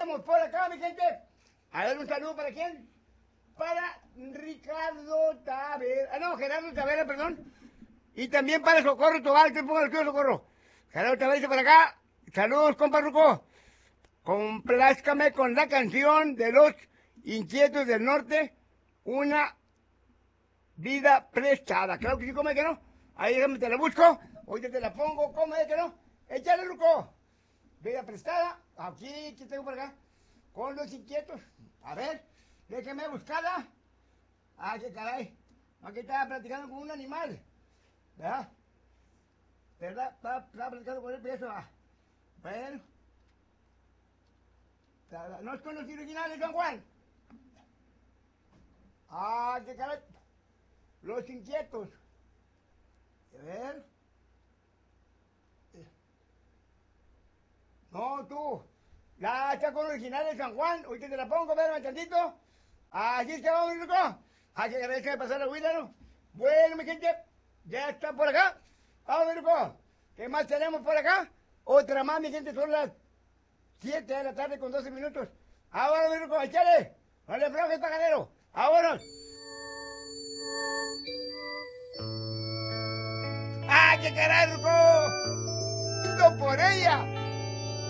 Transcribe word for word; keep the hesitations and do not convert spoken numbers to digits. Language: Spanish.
tenemos por acá, mi gente? A ver, un saludo para quién? Para Ricardo Tavera. Ah, no, Gerardo Tavera, perdón. Y también para Socorro Tobar, que ponga el tío Socorro. Gerardo Tavera dice para acá. Saludos, compa Ruco. Complázcame con la canción de los Inquietos del Norte, Una Vida Prestada. Claro que sí, ¿cómo es que no? Ahí déjame, te la busco. Ahorita te la pongo, ¿cómo es que no? Échale, Ruco. Vida Prestada. Aquí, aquí tengo por acá. Con los Inquietos. A ver, déjeme buscarla. Ah, qué caray. Aquí estaba platicando con un animal. ¿Verdad? ¿Verdad? Estaba, estaba platicando con él, pero eso va. Bueno. ¿No es con los originales, San Juan? Ah, qué caray. Los Inquietos. A ver. No, tú. Ya está con los originales de San Juan. Ahorita te la pongo, espérame tantito. Así es que vamos, mi Ruco. Hay que dejar de pasar la huida, ¿no? Bueno, mi gente, ya está por acá. Vamos, mi Ruco. ¿Qué más tenemos por acá? Otra más, mi gente, son las siete de la tarde con doce minutos. Ahora, mi Ruco, échale. No le aflojes, pagadero. Vámonos. ¡Ah, qué caray, Ruco! ¡No por ella!